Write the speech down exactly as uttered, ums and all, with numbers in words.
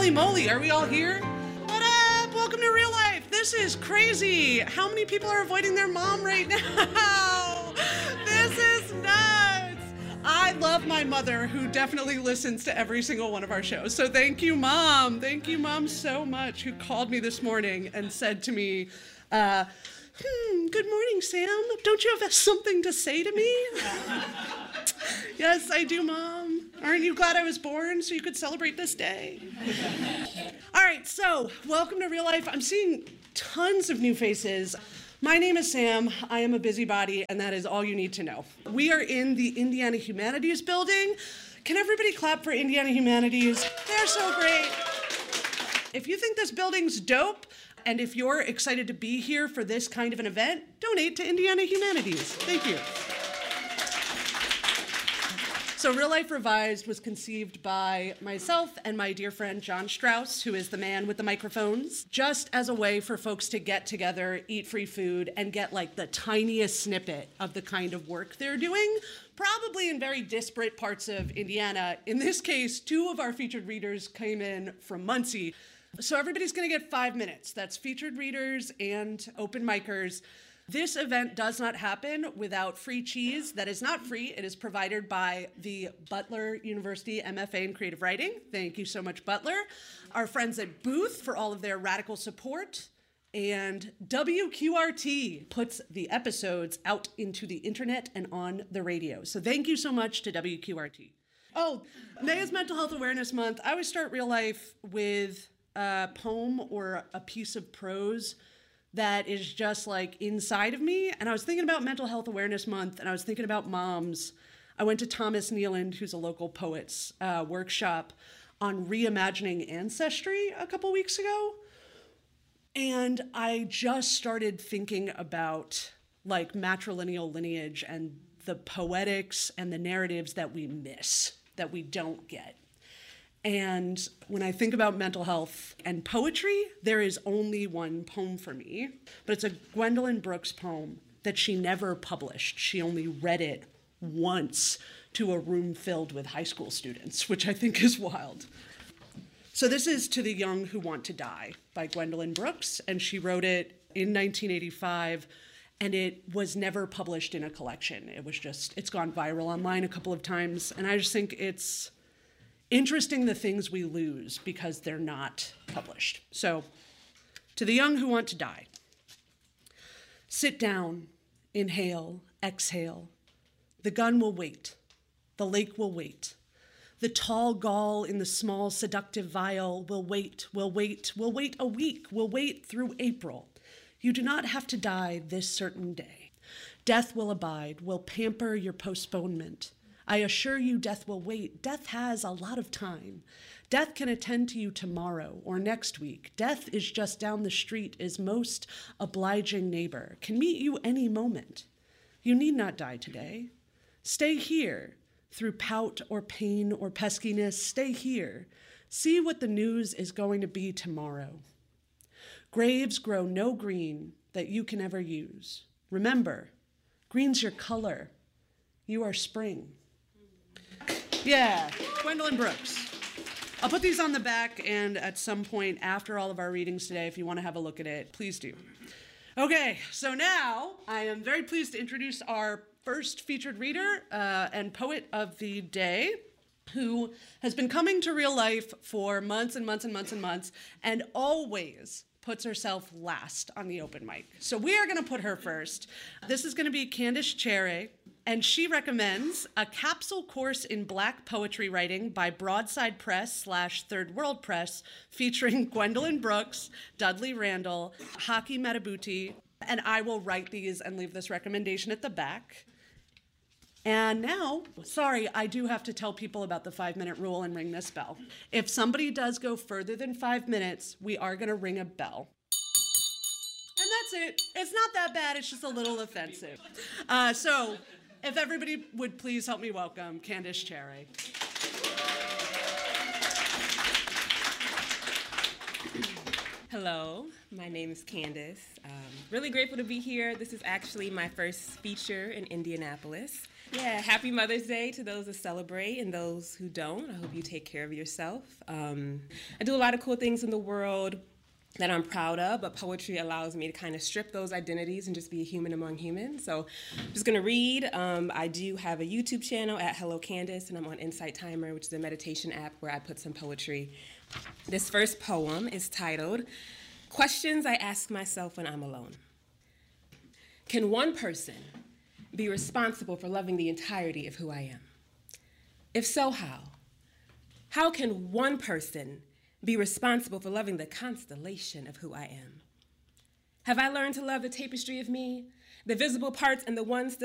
Holy moly, are we all here? What up? Welcome to Real Life. This is crazy. How many people are avoiding their mom right now? This is nuts. I love my mother, who definitely listens to every single one of our shows. So thank you, Mom. Thank you, Mom, so much, who called me this morning and said to me, uh, hmm, good morning, Sam. Don't you have something to say to me? Yes, I do, Mom. Aren't you glad I was born so you could celebrate this day? All right, so welcome to Real Life. I'm seeing tons of new faces. My name is Sam. I am a busybody, and that is all you need to know. We are in the Indiana Humanities building. Can everybody clap for Indiana Humanities? They're so great. If you think this building's dope, and if you're excited to be here for this kind of an event, donate to Indiana Humanities. Thank you. So Real Life Revised was conceived by myself and my dear friend John Strauss, who is the man with the microphones, just as a way for folks to get together, eat free food, and get like the tiniest snippet of the kind of work they're doing, probably in very disparate parts of Indiana. In this case, two of our featured readers came in from Muncie. So everybody's gonna get five minutes. That's featured readers and open micers. This event does not happen without free cheese. That is not free. It is provided by the Butler University M F A in Creative Writing. Thank you so much, Butler. Our friends at Booth for all of their radical support. And W Q R T puts the episodes out into the internet and on the radio. So thank you so much to W Q R T. Oh, May is Mental Health Awareness Month. I always start Real Life with a poem or a piece of prose that is just like inside of me. And I was thinking about Mental Health Awareness Month, and I was thinking about moms. I went to Thomas Nealand, who's a local poet's uh, workshop on reimagining ancestry a couple weeks ago. And I just started thinking about like matrilineal lineage and the poetics and the narratives that we miss, that we don't get. And when I think about mental health and poetry, there is only one poem for me, but it's a Gwendolyn Brooks poem that she never published. She only read it once to a room filled with high school students, which I think is wild. So this is To the Young Who Want to Die by Gwendolyn Brooks, and she wrote it in nineteen eighty-five, and it was never published in a collection. It was just, it's gone viral online a couple of times, and I just think it's interesting the things we lose because they're not published. So, to the young who want to die. Sit down, inhale, exhale. The gun will wait. The lake will wait. The tall gall in the small seductive vial will wait, will wait, will wait a week, will wait through April. You do not have to die this certain day. Death will abide, will pamper your postponement. I assure you death will wait. Death has a lot of time. Death can attend to you tomorrow or next week. Death is just down the street, is most obliging neighbor, can meet you any moment. You need not die today. Stay here. Through pout or pain or peskiness, stay here. See what the news is going to be tomorrow. Graves grow no green that you can ever use. Remember, green's your color. You are spring. Yeah, Gwendolyn Brooks. I'll put these on the back, and at some point after all of our readings today, if you want to have a look at it, please do. Okay, so now I am very pleased to introduce our first featured reader uh, and poet of the day, who has been coming to Real Life for months and months and months and months, and always puts herself last on the open mic. So we are going to put her first. This is going to be Candice Cherry. And she recommends a capsule course in Black poetry writing by Broadside Press slash Third World Press, featuring Gwendolyn Brooks, Dudley Randall, Haki Madhubuti, and I will write these and leave this recommendation at the back. And now, sorry, I do have to tell people about the five-minute rule and ring this bell. If somebody does go further than five minutes, we are going to ring a bell. And that's it. It's not that bad. It's just a little offensive. Uh, so... If everybody would please help me welcome Candice Cherry. Hello, my name is Candice. Um, really grateful to be here. This is actually my first feature in Indianapolis. Yeah, happy Mother's Day to those that celebrate and those who don't. I hope you take care of yourself. Um, I do a lot of cool things in the world that I'm proud of, but poetry allows me to kind of strip those identities and just be a human among humans. So I'm just gonna read. Um, I do have a YouTube channel at Hello Candace, and I'm on Insight Timer, which is a meditation app where I put some poetry. This first poem is titled, Questions I Ask Myself When I'm Alone. Can one person be responsible for loving the entirety of who I am? If so, how? How can one person be responsible for loving the constellation of who I am? Have I learned to love the tapestry of me, the visible parts and the ones still